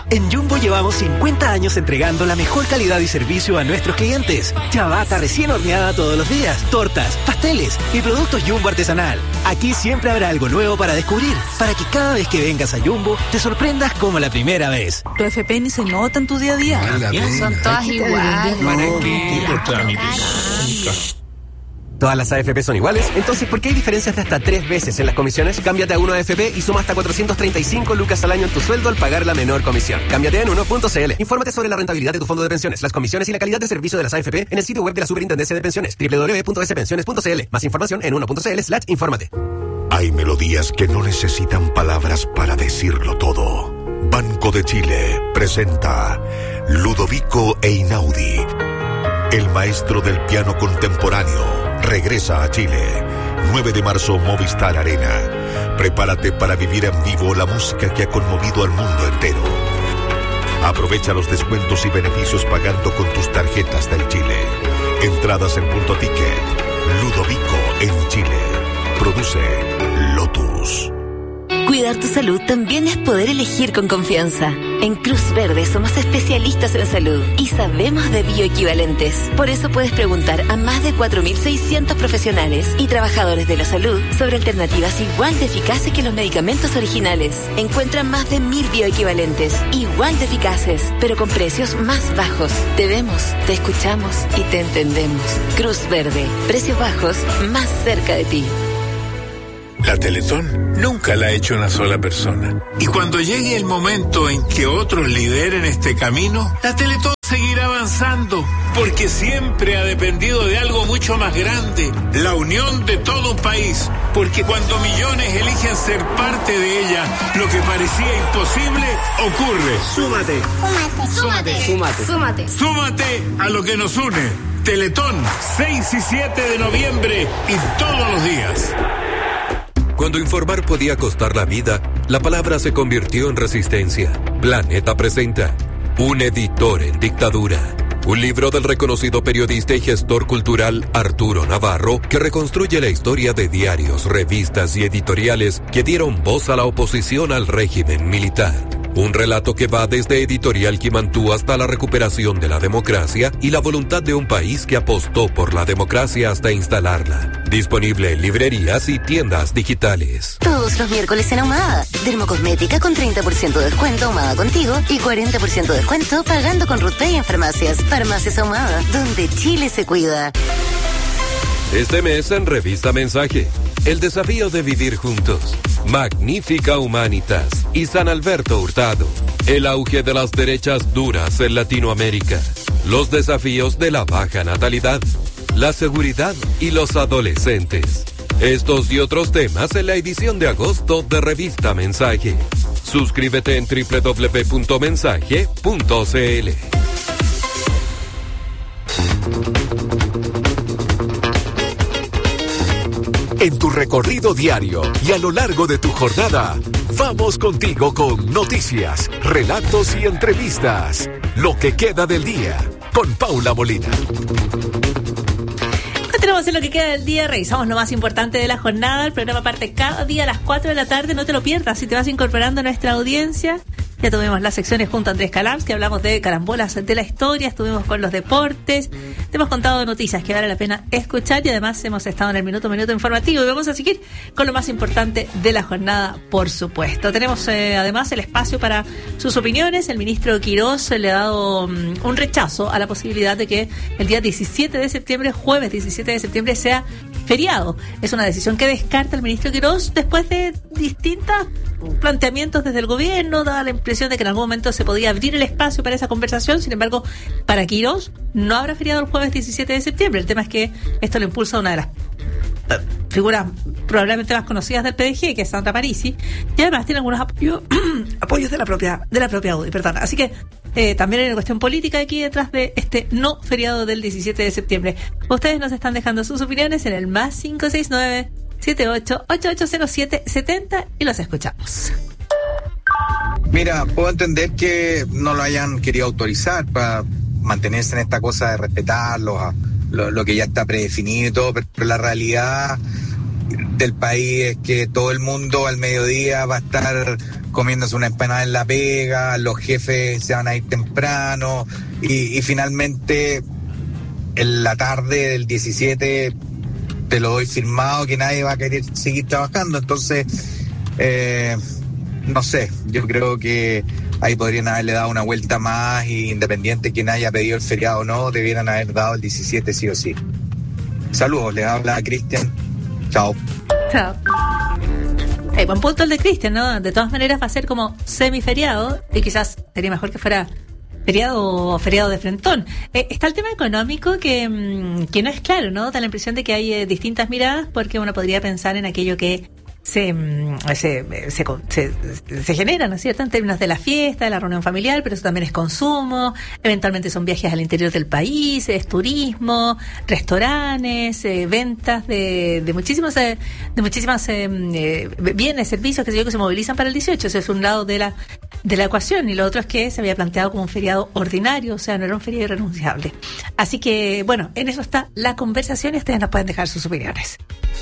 En Jumbo llevamos 50 años entregando la mejor calidad y servicio a nuestros clientes. Ciabatta recién horneada todos los días, tortas, pasteles y productos Jumbo artesanal. Aquí siempre habrá algo nuevo para descubrir, para que cada vez que vengas a Jumbo te sorprendas como la primera vez. Tu FP ni se nota en tu día a día. Son todas iguales. ¿Todas las AFP son iguales? Entonces, ¿por qué hay diferencias de hasta 3 veces en las comisiones? Cámbiate a 1AFP y suma hasta 435 lucas al año en tu sueldo al pagar la menor comisión. Cámbiate en 1.cl. Infórmate sobre la rentabilidad de tu fondo de pensiones, las comisiones y la calidad de servicio de las AFP en el sitio web de la Superintendencia de Pensiones, www.spensiones.cl. Más información en 1.cl/infórmate. Hay melodías que no necesitan palabras para decirlo todo. Banco de Chile presenta Ludovico Einaudi, el maestro del piano contemporáneo. Regresa a Chile. 9 de marzo, Movistar Arena. Prepárate para vivir en vivo la música que ha conmovido al mundo entero. Aprovecha los descuentos y beneficios pagando con tus tarjetas del Chile. Entradas en Punto Ticket. Ludovico en Chile. Produce Lotus. Cuidar tu salud también es poder elegir con confianza. En Cruz Verde somos especialistas en salud y sabemos de bioequivalentes. Por eso puedes preguntar a más de 4.600 profesionales y trabajadores de la salud sobre alternativas igual de eficaces que los medicamentos originales. Encuentra más de 1.000 bioequivalentes, igual de eficaces, pero con precios más bajos. Te vemos, te escuchamos y te entendemos. Cruz Verde, precios bajos más cerca de ti. La Teletón nunca la ha hecho una sola persona. Y cuando llegue el momento en que otros lideren este camino, la Teletón seguirá avanzando, porque siempre ha dependido de algo mucho más grande, la unión de todo un país. Porque cuando millones eligen ser parte de ella, lo que parecía imposible ocurre. Súmate. Súmate. Súmate. Súmate. Súmate a lo que nos une. Teletón, 6 y 7 de noviembre y todos los días. Cuando informar podía costar la vida, la palabra se convirtió en resistencia. Planeta presenta Un editor en dictadura. Un libro del reconocido periodista y gestor cultural Arturo Navarro que reconstruye la historia de diarios, revistas y editoriales que dieron voz a la oposición al régimen militar. Un relato que va desde Editorial Quimantú hasta la recuperación de la democracia y la voluntad de un país que apostó por la democracia hasta instalarla. Disponible en librerías y tiendas digitales. Todos los miércoles en Ahumada. Dermocosmética con 30% de descuento Ahumada Contigo y 40% de descuento pagando con RutPay en farmacias. Farmacias Ahumada, donde Chile se cuida. Este mes en Revista Mensaje, el desafío de vivir juntos. Magnífica Humanitas y San Alberto Hurtado. El auge de las derechas duras en Latinoamérica. Los desafíos de la baja natalidad. La seguridad y los adolescentes. Estos y otros temas en la edición de agosto de Revista Mensaje. Suscríbete en www.mensaje.cl. En tu recorrido diario y a lo largo de tu jornada, vamos contigo con noticias, relatos y entrevistas. Lo que queda del día, con Paula Molina. Tenemos en lo que queda del día, revisamos lo más importante de la jornada. El programa parte cada día a las 4 de la tarde, no te lo pierdas si te vas incorporando a nuestra audiencia. Ya tuvimos las secciones junto a Andrés Calams, que hablamos de carambolas de la historia, estuvimos con los deportes, te hemos contado noticias que vale la pena escuchar y además hemos estado en el minuto informativo y vamos a seguir con lo más importante de la jornada, por supuesto. Tenemos además el espacio para sus opiniones. El ministro Quirós le ha dado un rechazo a la posibilidad de que el día 17 de septiembre, jueves 17 de septiembre, sea feriado. Es una decisión que descarta el ministro Quirós después de distintos planteamientos desde el gobierno. Da la impresión de que en algún momento se podía abrir el espacio para esa conversación. Sin embargo, para Quirós no habrá feriado el jueves 17 de septiembre. El tema es que esto lo impulsa una de las figuras probablemente más conocidas del PDG, que es Sandra Parisi, y además tiene algunos apoyos de la propia UDI, perdón. Así que también hay una cuestión política aquí detrás de este no feriado del 17 de septiembre. Ustedes nos están dejando sus opiniones en el más 569-78880770 y los escuchamos. Mira, puedo entender que no lo hayan querido autorizar para mantenerse en esta cosa de respetar lo que ya está predefinido y todo, pero la realidad del país es que todo el mundo al mediodía va a estar comiéndose una empanada en la pega, los jefes se van a ir temprano y finalmente en la tarde del 17 te lo doy firmado que nadie va a querer seguir trabajando. Entonces, no sé, yo creo que ahí podrían haberle dado una vuelta más y independiente quien haya pedido el feriado o no, debieran haber dado el 17 sí o sí. Saludos, les habla Cristian. Chao. Chao. Buen punto el de Cristian, ¿no? De todas maneras va a ser como semiferiado y quizás sería mejor que fuera feriado o feriado de frentón. Está el tema económico que no es claro, ¿no? Da la impresión de que hay distintas miradas porque uno podría pensar en aquello que se genera, ¿no es cierto?, en términos de la fiesta, de la reunión familiar, pero eso también es consumo, eventualmente son viajes al interior del país, es turismo, restaurantes, ventas de muchísimas bienes, servicios que se movilizan para el 18. Ese es un lado de la ecuación, y lo otro es que se había planteado como un feriado ordinario, o sea, no era un feriado irrenunciable. Así que, bueno, en eso está la conversación y ustedes nos pueden dejar sus opiniones.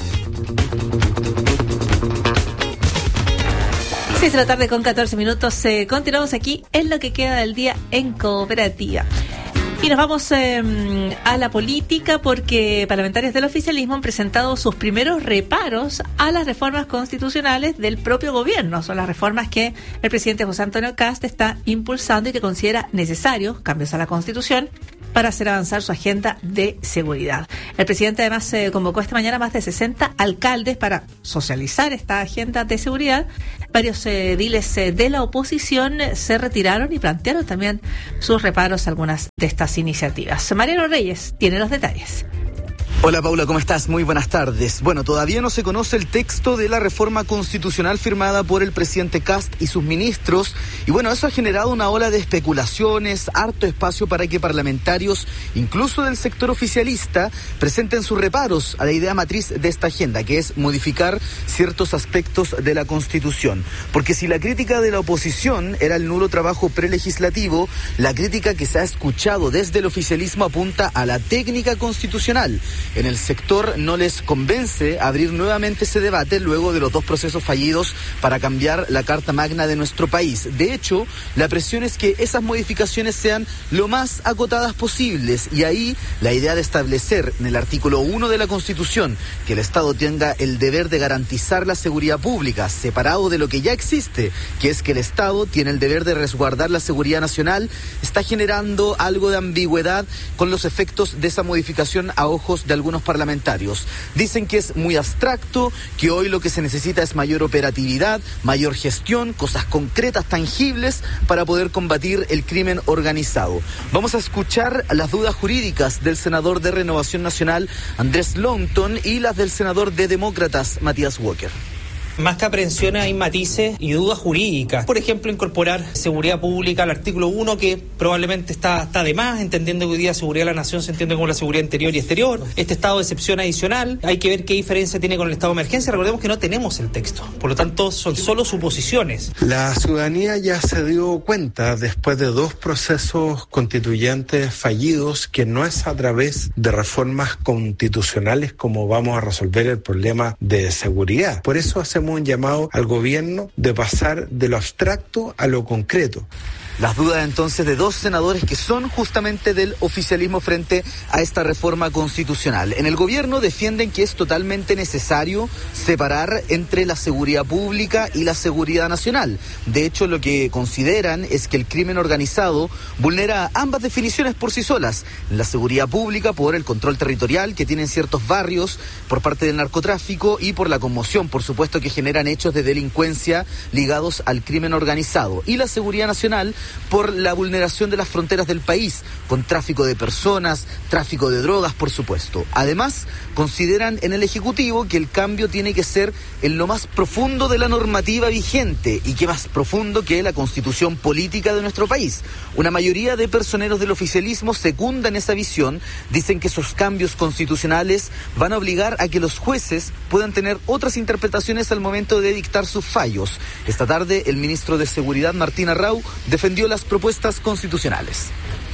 6 de la tarde con 14 minutos. Continuamos aquí en lo que queda del día en Cooperativa. Y nos vamos a la política porque parlamentarios del oficialismo han presentado sus primeros reparos a las reformas constitucionales del propio gobierno. Son las reformas que el presidente José Antonio Kast está impulsando y que considera necesarios cambios a la Constitución para hacer avanzar su agenda de seguridad. El presidente además convocó esta mañana más de 60 alcaldes para socializar esta agenda de seguridad. Varios ediles de la oposición se retiraron y plantearon también sus reparos a algunas de estas iniciativas. Mariano Reyes tiene los detalles. Hola Paula, ¿cómo estás? Muy buenas tardes. Bueno, todavía no se conoce el texto de la reforma constitucional firmada por el presidente Kast y sus ministros, y bueno, eso ha generado una ola de especulaciones, harto espacio para que parlamentarios, incluso del sector oficialista, presenten sus reparos a la idea matriz de esta agenda, que es modificar ciertos aspectos de la Constitución. Porque si la crítica de la oposición era el nulo trabajo prelegislativo, la crítica que se ha escuchado desde el oficialismo apunta a la técnica constitucional. En el sector no les convence abrir nuevamente ese debate luego de los 2 procesos fallidos para cambiar la Carta Magna de nuestro país. De hecho, la presión es que esas modificaciones sean lo más acotadas posibles, y ahí la idea de establecer en el artículo 1 de la Constitución que el Estado tenga el deber de garantizar la seguridad pública, separado de lo que ya existe, que es que el Estado tiene el deber de resguardar la seguridad nacional, está generando algo de ambigüedad con los efectos de esa modificación a ojos de algunos parlamentarios. Dicen que es muy abstracto, que hoy lo que se necesita es mayor operatividad, mayor gestión, cosas concretas, tangibles, para poder combatir el crimen organizado. Vamos a escuchar las dudas jurídicas del senador de Renovación Nacional, Andrés Longton, y las del senador de Demócratas, Matías Walker. Más que aprehensiones hay matices y dudas jurídicas. Por ejemplo, incorporar seguridad pública al artículo 1, que probablemente está de más, entendiendo que hoy día seguridad de la nación se entiende como la seguridad interior y exterior. Este estado de excepción adicional, hay que ver qué diferencia tiene con el estado de emergencia. Recordemos que no tenemos el texto, por lo tanto son solo suposiciones. La ciudadanía ya se dio cuenta, después de 2 procesos constituyentes fallidos, que no es a través de reformas constitucionales como vamos a resolver el problema de seguridad. Por eso hacemos un llamado al gobierno de pasar de lo abstracto a lo concreto. Las dudas entonces de 2 senadores que son justamente del oficialismo frente a esta reforma constitucional. En el gobierno defienden que es totalmente necesario separar entre la seguridad pública y la seguridad nacional. De hecho, lo que consideran es que el crimen organizado vulnera ambas definiciones por sí solas. La seguridad pública por el control territorial que tienen ciertos barrios por parte del narcotráfico, y por la conmoción, por supuesto, que generan hechos de delincuencia ligados al crimen organizado. Y la seguridad nacional por la vulneración de las fronteras del país, con tráfico de personas, tráfico de drogas, por supuesto. Además, consideran en el Ejecutivo que el cambio tiene que ser en lo más profundo de la normativa vigente, y que más profundo que la constitución política de nuestro país. Una mayoría de personeros del oficialismo secundan esa visión, dicen que esos cambios constitucionales van a obligar a que los jueces puedan tener otras interpretaciones al momento de dictar sus fallos. Esta tarde, el ministro de Seguridad, Martín Arrau, defendió las propuestas constitucionales.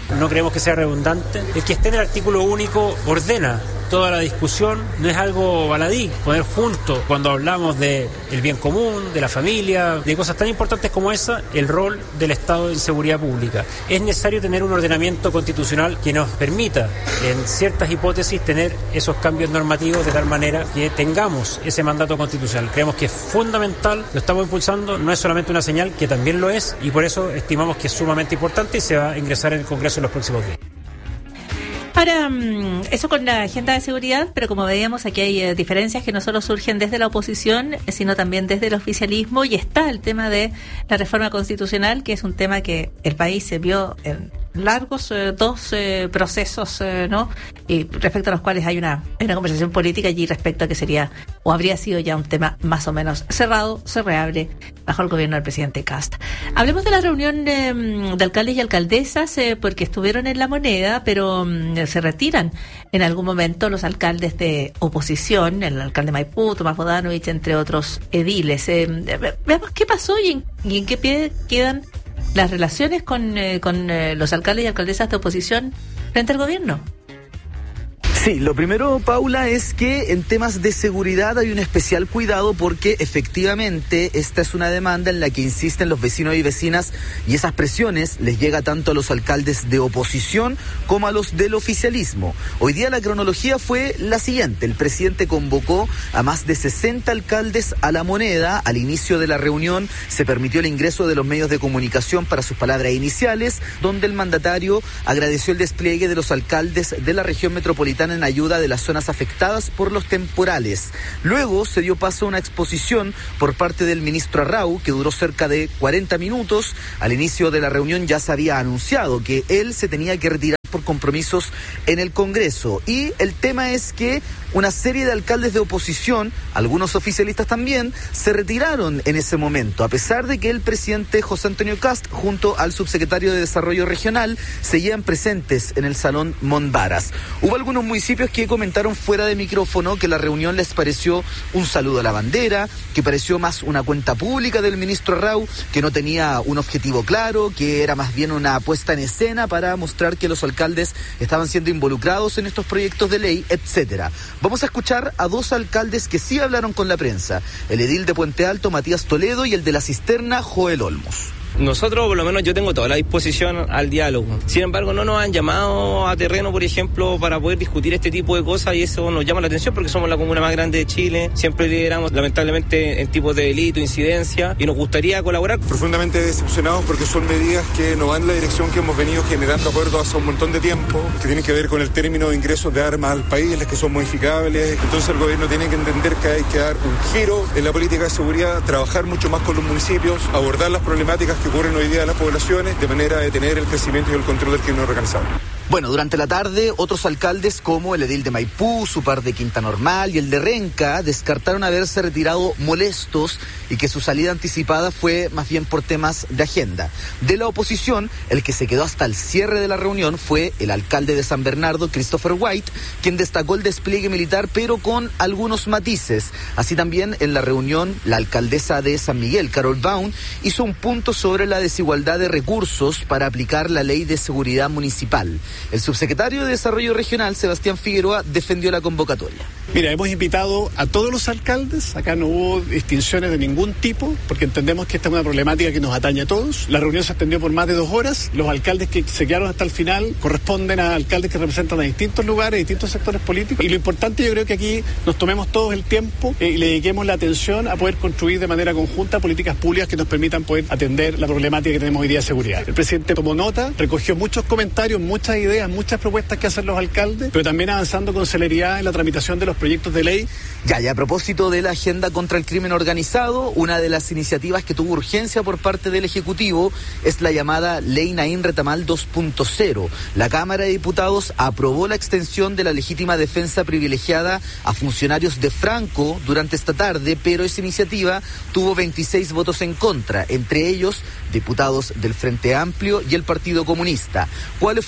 no creemos que sea redundante. El que esté en el artículo único ordena toda la discusión, no es algo baladí. Poner juntos, cuando hablamos de el bien común, de la familia, de cosas tan importantes como esa, el rol del Estado en seguridad pública. Es necesario tener un ordenamiento constitucional que nos permita, en ciertas hipótesis, tener esos cambios normativos de tal manera que tengamos ese mandato constitucional. Creemos que es fundamental, lo estamos impulsando, no es solamente una señal, que también lo es, y por eso estimamos que es sumamente importante y se va a ingresar en el Congreso en los próximos días. Ahora, eso con la agenda de seguridad, pero como veíamos aquí hay diferencias que no solo surgen desde la oposición, sino también desde el oficialismo, y está el tema de la reforma constitucional, que es un tema que el país se vio en largos dos procesos, ¿no? Y respecto a los cuales hay una conversación política allí respecto a que sería o habría sido ya un tema más o menos cerrado, se reabre bajo el gobierno del presidente Kast. Hablemos de la reunión de alcaldes y alcaldesas, porque estuvieron en La Moneda, pero se retiran en algún momento los alcaldes de oposición, el alcalde Maipú, Tomás Bodanovich, entre otros ediles. Veamos qué pasó y en qué pie quedan las relaciones con los alcaldes y alcaldesas de oposición frente al gobierno. Sí, lo primero, Paula, es que en temas de seguridad hay un especial cuidado porque efectivamente esta es una demanda en la que insisten los vecinos y vecinas, y esas presiones les llega tanto a los alcaldes de oposición como a los del oficialismo. Hoy día la cronología fue la siguiente: el presidente convocó a más de 60 alcaldes a La Moneda. Al inicio de la reunión se permitió el ingreso de los medios de comunicación para sus palabras iniciales, donde el mandatario agradeció el despliegue de los alcaldes de la región metropolitana en ayuda de las zonas afectadas por los temporales. Luego se dio paso a una exposición por parte del ministro Arrau, que duró cerca de 40 minutos. Al inicio de la reunión ya se había anunciado que él se tenía que retirar por compromisos en el Congreso. Y el tema es que una serie de alcaldes de oposición, algunos oficialistas también, se retiraron en ese momento, a pesar de que el presidente José Antonio Kast, junto al subsecretario de Desarrollo Regional, seguían presentes en el Salón Monbaras. Hubo algunos municipios que comentaron fuera de micrófono que la reunión les pareció un saludo a la bandera, que pareció más una cuenta pública del ministro Arrau, que no tenía un objetivo claro, que era más bien una puesta en escena para mostrar que los alcaldes estaban siendo involucrados en estos proyectos de ley, etcétera. Vamos a escuchar a dos alcaldes que sí hablaron con la prensa: el edil de Puente Alto, Matías Toledo, y el de La Cisterna, Joel Olmos. Nosotros, por lo menos yo tengo toda la disposición al diálogo. Sin embargo, no nos han llamado a terreno, por ejemplo, para poder discutir este tipo de cosas, y eso nos llama la atención porque somos la comuna más grande de Chile. Siempre lideramos, lamentablemente, en tipos de delito, incidencia, y nos gustaría colaborar. Profundamente decepcionados porque son medidas que no van en la dirección que hemos venido generando acuerdos hace un montón de tiempo, que tienen que ver con el término de ingresos de armas al país, las que son modificables. Entonces el gobierno tiene que entender que hay que dar un giro en la política de seguridad, trabajar mucho más con los municipios, abordar las problemáticas que ocurren hoy día en las poblaciones, de manera de tener el crecimiento y el control del crimen organizado. Bueno, durante la tarde, otros alcaldes como el edil de Maipú, Supar de Quinta Normal y el de Renca descartaron haberse retirado molestos y que su salida anticipada fue más bien por temas de agenda. De la oposición, el que se quedó hasta el cierre de la reunión fue el alcalde de San Bernardo, Christopher White, quien destacó el despliegue militar, pero con algunos matices. Así también, en la reunión, la alcaldesa de San Miguel, Carol Baum, hizo un punto sobre la desigualdad de recursos para aplicar la ley de seguridad municipal. El subsecretario de Desarrollo Regional, Sebastián Figueroa, defendió la convocatoria. Mira, hemos invitado a todos los alcaldes, acá no hubo distinciones de ningún tipo, porque entendemos que esta es una problemática que nos atañe a todos. La reunión se extendió por más de 2 horas, los alcaldes que se quedaron hasta el final corresponden a alcaldes que representan a distintos lugares, distintos sectores políticos, y lo importante yo creo que aquí nos tomemos todos el tiempo y le dediquemos la atención a poder construir de manera conjunta políticas públicas que nos permitan poder atender la problemática que tenemos hoy día de seguridad. El presidente tomó nota, recogió muchos comentarios, muchas ideas, muchas propuestas que hacen los alcaldes, pero también avanzando con celeridad en la tramitación de los proyectos de ley. Y a propósito de la agenda contra el crimen organizado, una de las iniciativas que tuvo urgencia por parte del Ejecutivo es la llamada Ley Naín Retamal 2.0. La Cámara de Diputados aprobó la extensión de la legítima defensa privilegiada a funcionarios de Franco durante esta tarde, pero esa iniciativa tuvo 26 votos en contra, entre ellos diputados del Frente Amplio y el Partido Comunista. ¿Cuáles fueron sus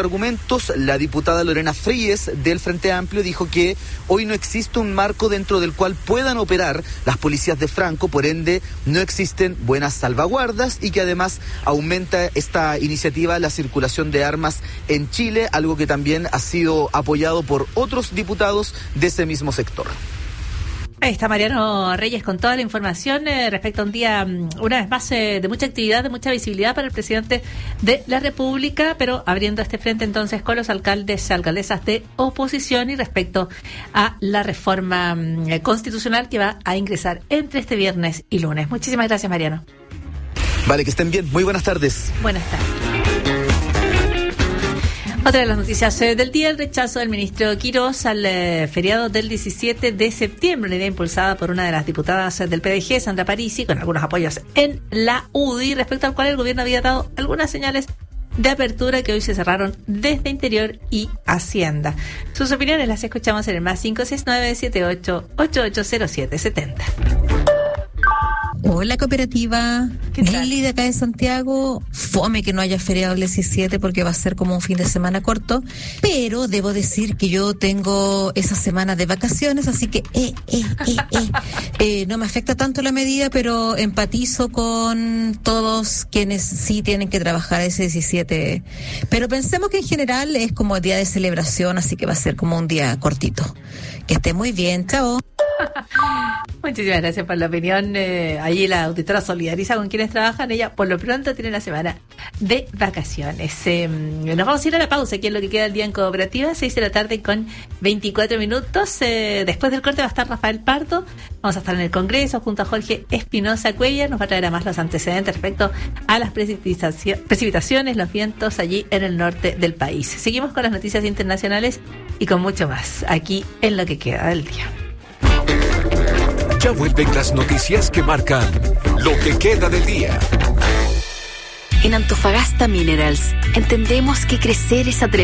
argumentos. La diputada Lorena Fríes del Frente Amplio dijo que hoy no existe un marco dentro del cual puedan operar las policías de Franco, por ende no existen buenas salvaguardas y que además aumenta esta iniciativa la circulación de armas en Chile, algo que también ha sido apoyado por otros diputados de ese mismo sector. Ahí está Mariano Reyes con toda la información respecto a un día, una vez más, de mucha actividad, de mucha visibilidad para el presidente de la República, pero abriendo este frente entonces con los alcaldes y alcaldesas de oposición y respecto a la reforma constitucional que va a ingresar entre este viernes y lunes. Muchísimas gracias, Mariano. Vale, que estén bien. Muy buenas tardes. Buenas tardes. Otra de las noticias del día, el rechazo del ministro Quirós al feriado del 17 de septiembre, una idea impulsada por una de las diputadas del PDG, Sandra Parisi, con algunos apoyos en la UDI, respecto al cual el gobierno había dado algunas señales de apertura que hoy se cerraron desde Interior y Hacienda. Sus opiniones las escuchamos en el más 569-78-880770. Hola, cooperativa. Lili de acá de Santiago. Fome que no haya feriado el 17 porque va a ser como un fin de semana corto, pero debo decir que yo tengo esa semana de vacaciones, así que no me afecta tanto la medida, pero empatizo con todos quienes sí tienen que trabajar ese 17. Pero pensemos que en general es como día de celebración, así que va a ser como un día cortito. Que esté muy bien, chao. Muchísimas gracias por la opinión. Allí la auditora solidariza con quienes trabajan. Ella por lo pronto tiene la semana de vacaciones. Nos vamos a ir a la pausa, aquí es lo que queda el día en Cooperativa, 6 de la tarde con 24 minutos. Después del corte va a estar Rafael Pardo. Vamos a estar en el Congreso junto a Jorge Espinosa Cuellar. Nos va a traer a más los antecedentes respecto a las precipitaciones, los vientos allí en el norte del país. Seguimos con las noticias internacionales y con mucho más aquí en lo que queda del día. Ya vuelven las noticias que marcan lo que queda del día. En Antofagasta Minerals entendemos que crecer es atrever.